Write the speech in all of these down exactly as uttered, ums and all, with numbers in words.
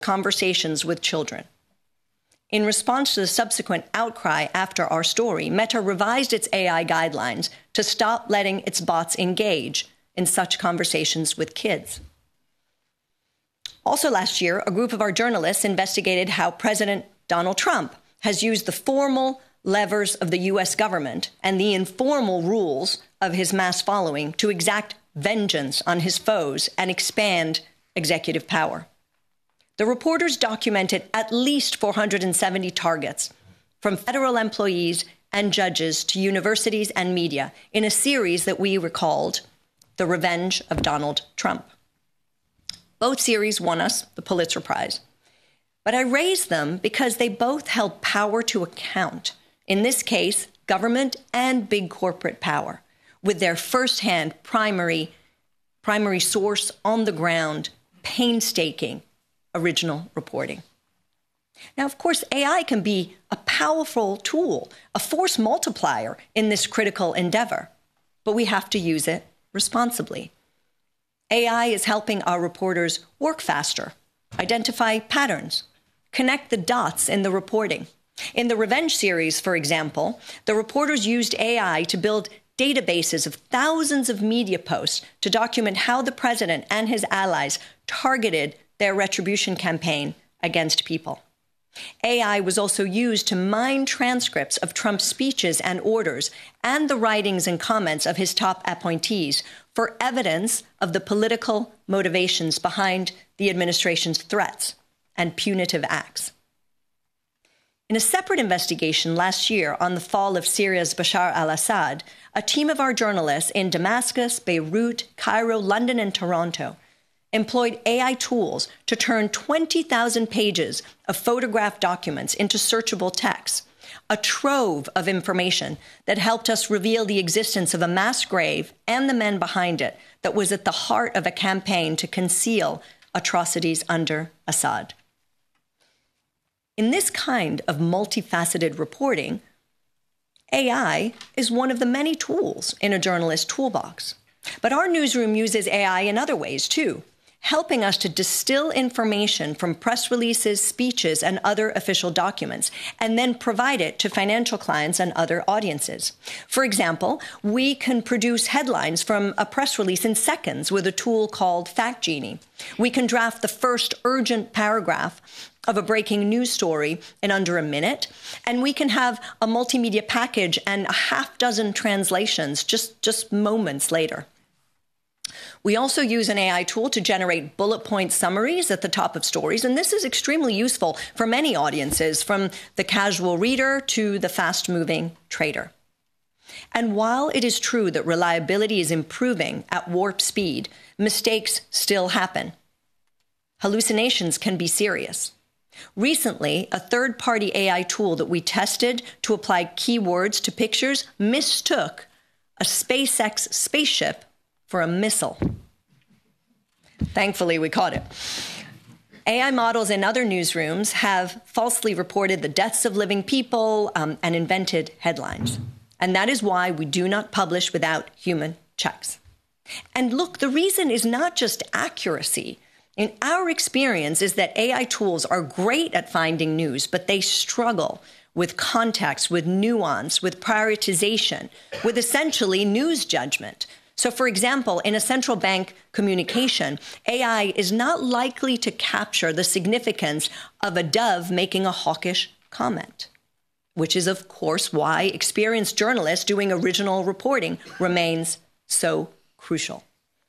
conversations with children. In response to the subsequent outcry after our story, Meta revised its A I guidelines to stop letting its bots engage in such conversations with kids. Also last year, a group of our journalists investigated how President Donald Trump has used the formal levers of the U S government and the informal rules of his mass following to exact vengeance on his foes and expand executive power. The reporters documented at least four hundred seventy targets, from federal employees and judges to universities and media, in a series that we recalled The Revenge of Donald Trump. Both series won us the Pulitzer Prize. But I raised them because they both held power to account, in this case, government and big corporate power, with their firsthand primary, primary source on the ground, painstaking original reporting. Now, of course, A I can be a powerful tool, a force multiplier in this critical endeavor, but we have to use it responsibly. A I is helping our reporters work faster, identify patterns, connect the dots in the reporting. In the Revenge series, for example, the reporters used A I to build databases of thousands of media posts to document how the president and his allies targeted their retribution campaign against people. A I was also used to mine transcripts of Trump's speeches and orders and the writings and comments of his top appointees for evidence of the political motivations behind the administration's threats and punitive acts. In a separate investigation last year on the fall of Syria's Bashar al-Assad, a team of our journalists in Damascus, Beirut, Cairo, London, and Toronto employed A I tools to turn twenty thousand pages of photographed documents into searchable text, a trove of information that helped us reveal the existence of a mass grave and the men behind it that was at the heart of a campaign to conceal atrocities under Assad. In this kind of multifaceted reporting, A I is one of the many tools in a journalist's toolbox. But our newsroom uses A I in other ways, too, helping us to distill information from press releases, speeches, and other official documents, and then provide it to financial clients and other audiences. For example, we can produce headlines from a press release in seconds with a tool called Fact Genie. We can draft the first urgent paragraph of a breaking news story in under a minute, and we can have a multimedia package and a half dozen translations just, just moments later. We also use an A I tool to generate bullet point summaries at the top of stories, and this is extremely useful for many audiences, from the casual reader to the fast-moving trader. And while it is true that reliability is improving at warp speed, mistakes still happen. Hallucinations can be serious. Recently, a third-party A I tool that we tested to apply keywords to pictures mistook a SpaceX spaceship for a missile. Thankfully, we caught it. A I models in other newsrooms have falsely reported the deaths of living people um, and invented headlines. And that is why we do not publish without human checks. And look, the reason is not just accuracy. In our experience is that A I tools are great at finding news, but they struggle with context, with nuance, with prioritization, with essentially news judgment. So, for example, in a central bank communication, A I is not likely to capture the significance of a dove making a hawkish comment, which is, of course, why experienced journalists doing original reporting remains so crucial.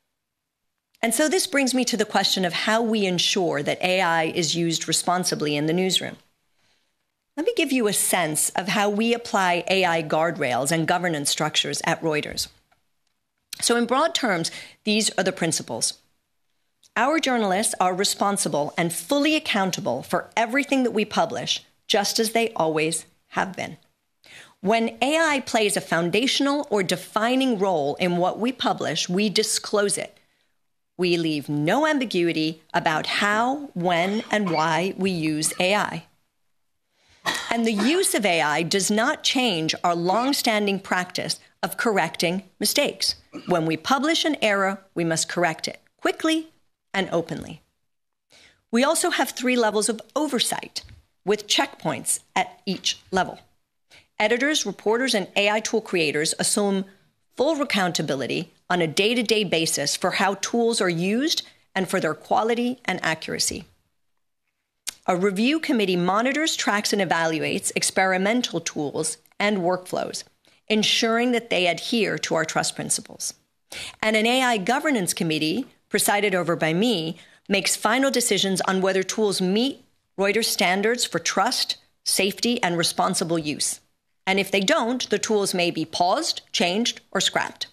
And so this brings me to the question of how we ensure that A I is used responsibly in the newsroom. Let me give you a sense of how we apply A I guardrails and governance structures at Reuters. So in broad terms, these are the principles. Our journalists are responsible and fully accountable for everything that we publish, just as they always have been. When A I plays a foundational or defining role in what we publish, we disclose it. We leave no ambiguity about how, when, and why we use A I. And the use of A I does not change our long-standing practice of correcting mistakes. When we publish an error, we must correct it quickly and openly. We also have three levels of oversight with checkpoints at each level. Editors, reporters, and A I tool creators assume full accountability on a day-to-day basis for how tools are used and for their quality and accuracy. A review committee monitors, tracks, and evaluates experimental tools and workflows, ensuring that they adhere to our trust principles. And an A I governance committee, presided over by me, makes final decisions on whether tools meet Reuters standards for trust, safety, and responsible use. And if they don't, the tools may be paused, changed, or scrapped.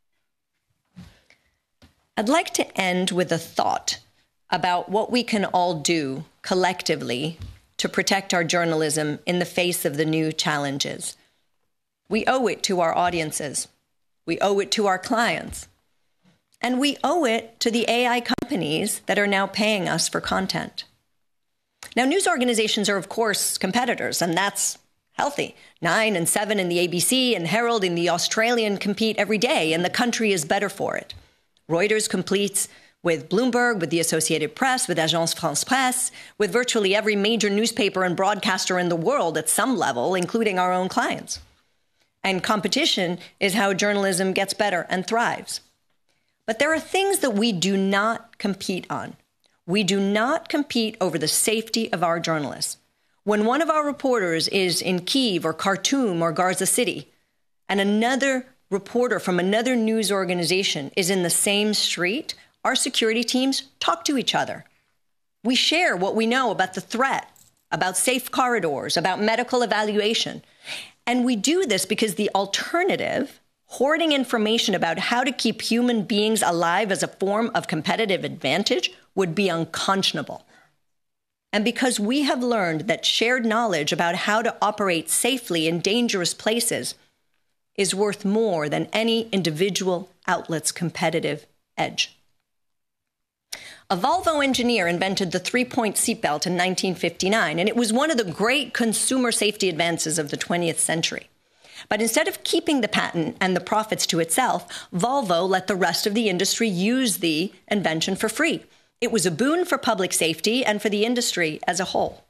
I'd like to end with a thought about what we can all do collectively to protect our journalism in the face of the new challenges. We owe it to our audiences. We owe it to our clients. And we owe it to the A I companies that are now paying us for content. Now, news organizations are, of course, competitors, and that's healthy. Nine and Seven and the A B C and Herald and the Australian compete every day, and the country is better for it. Reuters competes with Bloomberg, with the Associated Press, with Agence France-Presse, with virtually every major newspaper and broadcaster in the world at some level, including our own clients. And competition is how journalism gets better and thrives. But there are things that we do not compete on. We do not compete over the safety of our journalists. When one of our reporters is in Kyiv or Khartoum or Gaza City, and another reporter from another news organization is in the same street, our security teams talk to each other. We share what we know about the threat, about safe corridors, about medical evaluation. And we do this because the alternative, hoarding information about how to keep human beings alive as a form of competitive advantage, would be unconscionable. And because we have learned that shared knowledge about how to operate safely in dangerous places is worth more than any individual outlet's competitive edge. A Volvo engineer invented the three-point seatbelt in nineteen fifty-nine, and it was one of the great consumer safety advances of the twentieth century. But instead of keeping the patent and the profits to itself, Volvo let the rest of the industry use the invention for free. It was a boon for public safety and for the industry as a whole.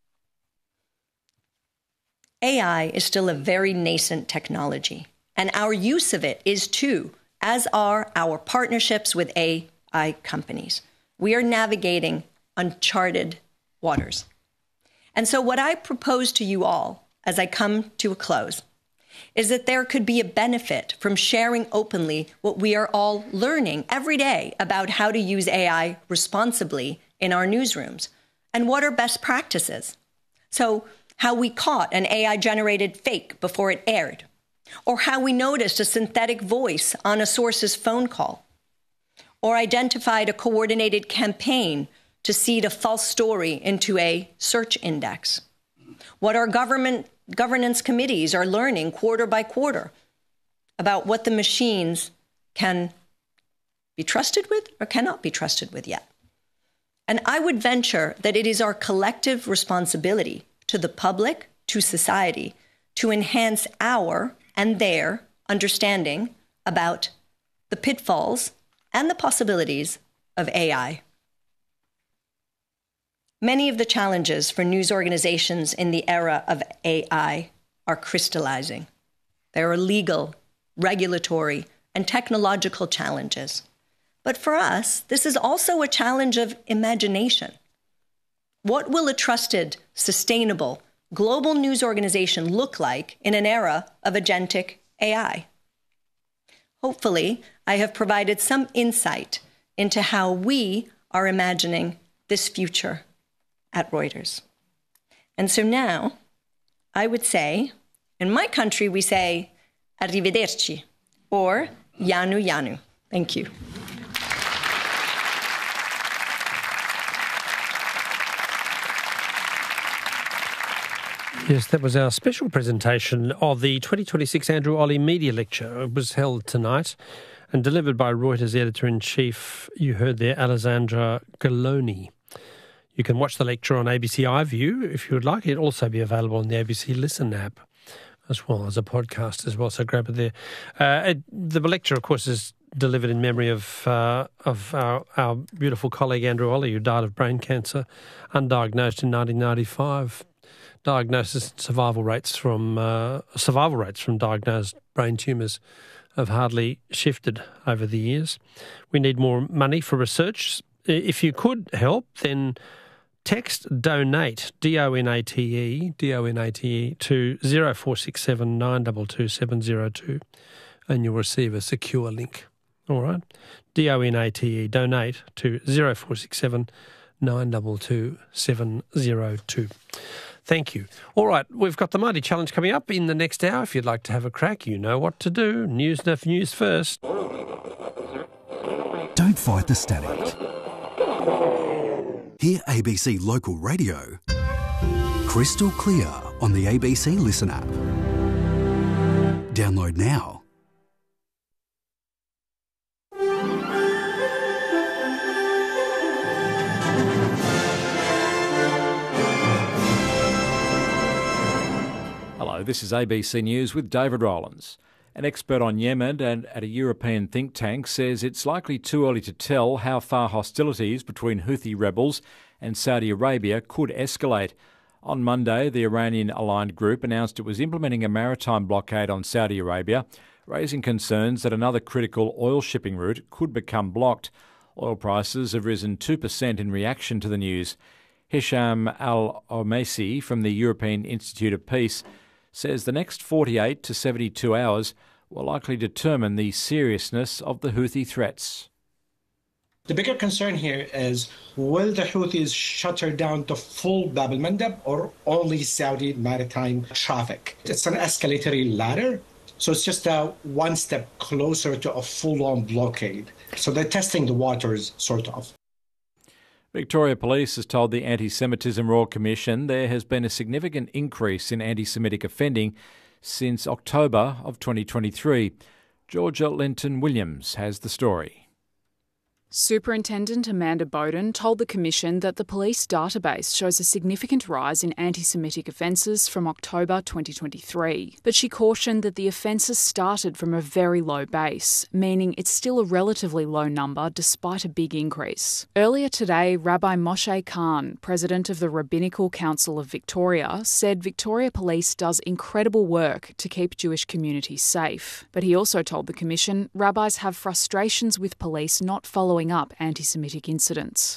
A I is still a very nascent technology, and our use of it is too, as are our partnerships with A I companies. We are navigating uncharted waters. And so what I propose to you all, as I come to a close, is that there could be a benefit from sharing openly what we are all learning every day about how to use A I responsibly in our newsrooms, and what are best practices. So how we caught an A I-generated fake before it aired, or how we noticed a synthetic voice on a source's phone call, or identified a coordinated campaign to seed a false story into a search index. What our government governance committees are learning quarter by quarter about what the machines can be trusted with or cannot be trusted with yet. And I would venture that it is our collective responsibility to the public, to society, to enhance our and their understanding about the pitfalls and the possibilities of A I. Many of the challenges for news organizations in the era of A I are crystallizing. There are legal, regulatory, and technological challenges. But for us, this is also a challenge of imagination. What will a trusted, sustainable, global news organization look like in an era of agentic A I? Hopefully, I have provided some insight into how we are imagining this future at Reuters. And so now, I would say, in my country, we say, arrivederci, or Yanu Yanu. Thank you. Yes, that was our special presentation of the twenty twenty-six Andrew Olle Media Lecture. It was held tonight and delivered by Reuters Editor-in-Chief, you heard there, Alessandra Galloni. You can watch the lecture on A B C iView if you would like. It'll also be available on the A B C Listen app as well as a podcast as well, so grab it there. Uh, it, the lecture, of course, is delivered in memory of uh, of our, our beautiful colleague Andrew Olley, who died of brain cancer, undiagnosed in nineteen ninety-five. Diagnosis and survival rates from uh, survival rates from diagnosed brain tumours have hardly shifted over the years. We need more money for research. If you could help, then text DONATE, D O N A T E, D O N A T E, to zero four six seven nine two two seven zero two and you'll receive a secure link. All right? D O N A T E, donate to zero four six seven nine two two seven zero two. Thank you. All right, we've got the Mighty Challenge coming up in the next hour. If you'd like to have a crack, you know what to do. News, Nuff News first. Don't fight the static. Hear A B C Local Radio crystal clear on the A B C Listen app. Download now. Hello, this is A B C News with David Rowlands. An expert on Yemen and at a European think tank says it's likely too early to tell how far hostilities between Houthi rebels and Saudi Arabia could escalate. On Monday, the Iranian-aligned group announced it was implementing a maritime blockade on Saudi Arabia, raising concerns that another critical oil shipping route could become blocked. Oil prices have risen two percent in reaction to the news. Hisham Al-Omesi from the European Institute of Peace says the next forty-eight to seventy-two hours will likely determine the seriousness of the Houthi threats. The bigger concern here is, will the Houthis shutter down the full Bab al-Mandab or only Saudi maritime traffic? It's an escalatory ladder, so it's just a one step closer to a full-on blockade. So they're testing the waters, sort of. Victoria Police has told the Anti-Semitism Royal Commission there has been a significant increase in anti-Semitic offending since October of twenty twenty-three. Georgia Linton-Williams has the story. Superintendent Amanda Bowden told the Commission that the police database shows a significant rise in anti-Semitic offences from October twenty twenty-three. But she cautioned that the offences started from a very low base, meaning it's still a relatively low number despite a big increase. Earlier today, Rabbi Moshe Khan, president of the Rabbinical Council of Victoria, said Victoria Police does incredible work to keep Jewish communities safe. But he also told the Commission rabbis have frustrations with police not following up anti-Semitic incidents.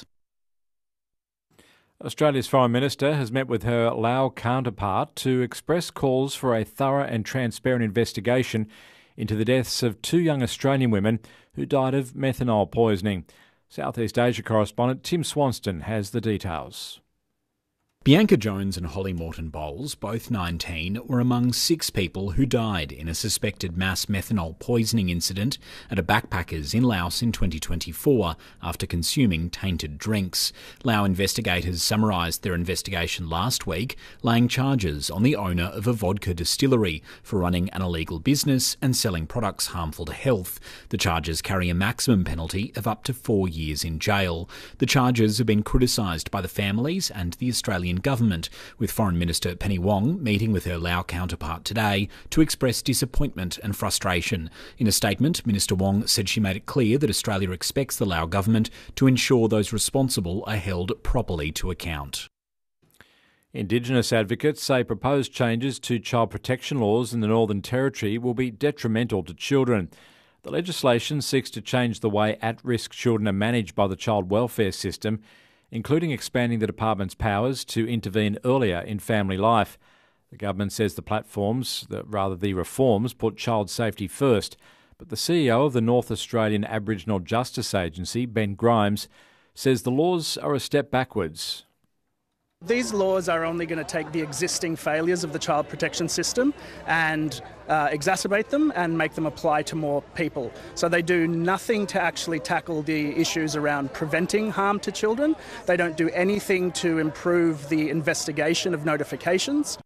Australia's Foreign Minister has met with her Lao counterpart to express calls for a thorough and transparent investigation into the deaths of two young Australian women who died of methanol poisoning. Southeast Asia correspondent Tim Swanston has the details. Bianca Jones and Holly Morton Bowles, both nineteen, were among six people who died in a suspected mass methanol poisoning incident at a backpackers in Laos in twenty twenty-four after consuming tainted drinks. Lao investigators summarised their investigation last week, laying charges on the owner of a vodka distillery for running an illegal business and selling products harmful to health. The charges carry a maximum penalty of up to four years in jail. The charges have been criticised by the families and the Australian government, with Foreign Minister Penny Wong meeting with her Lao counterpart today to express disappointment and frustration. In a statement, Minister Wong said she made it clear that Australia expects the Lao government to ensure those responsible are held properly to account. Indigenous advocates say proposed changes to child protection laws in the Northern Territory will be detrimental to children. The legislation seeks to change the way at-risk children are managed by the child welfare system, including expanding the department's powers to intervene earlier in family life. The government says the platforms, that rather the reforms, put child safety first. But the C E O of the North Australian Aboriginal Justice Agency, Ben Grimes, says the laws are a step backwards. These laws are only going to take the existing failures of the child protection system and uh, exacerbate them and make them apply to more people. So they do nothing to actually tackle the issues around preventing harm to children. They don't do anything to improve the investigation of notifications.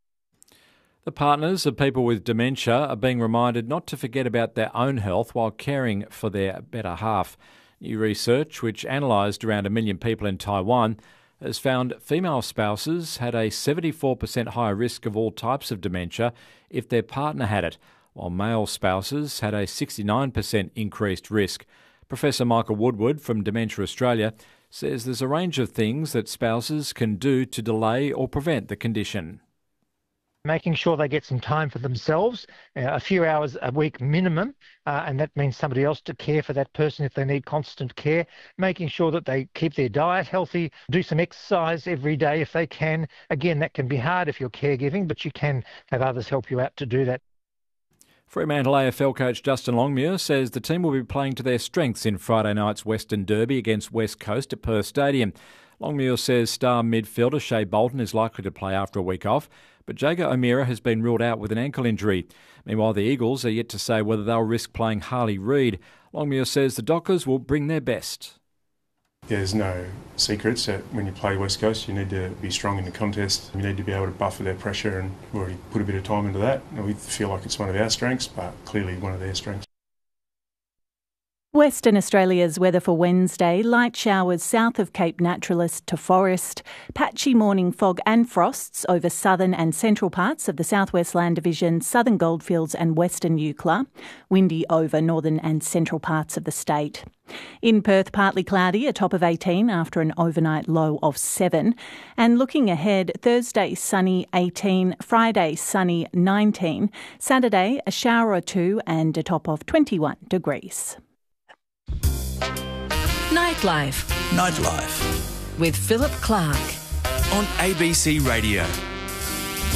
The partners of people with dementia are being reminded not to forget about their own health while caring for their better half. New research, which analysed around a million people in Taiwan, has found female spouses had a seventy-four percent higher risk of all types of dementia if their partner had it, while male spouses had a sixty-nine percent increased risk. Professor Michael Woodward from Dementia Australia says there's a range of things that spouses can do to delay or prevent the condition. Making sure they get some time for themselves, uh, a few hours a week minimum, uh, and that means somebody else to care for that person if they need constant care. Making sure that they keep their diet healthy, do some exercise every day if they can. Again, that can be hard if you're caregiving, but you can have others help you out to do that. Fremantle A F L coach Justin Longmuir says the team will be playing to their strengths in Friday night's Western Derby against West Coast at Perth Stadium. Longmuir says star midfielder Shea Bolton is likely to play after a week off, but Jago O'Meara has been ruled out with an ankle injury. Meanwhile, the Eagles are yet to say whether they'll risk playing Harley Reid. Longmuir says the Dockers will bring their best. There's no secrets that when you play West Coast, you need to be strong in the contest. You need to be able to buffer their pressure, and we've already put a bit of time into that. And we feel like it's one of our strengths, but clearly one of their strengths. Western Australia's weather for Wednesday: light showers south of Cape Naturalist to Forest, patchy morning fog and frosts over southern and central parts of the South West Land Division, southern Goldfields and western Eucla, windy over northern and central parts of the state. In Perth, partly cloudy, a top of eighteen after an overnight low of seven. And looking ahead, Thursday sunny eighteen, Friday sunny nineteen, Saturday a shower or two and a top of twenty-one degrees. Nightlife. Nightlife. With Philip Clark. On A B C Radio.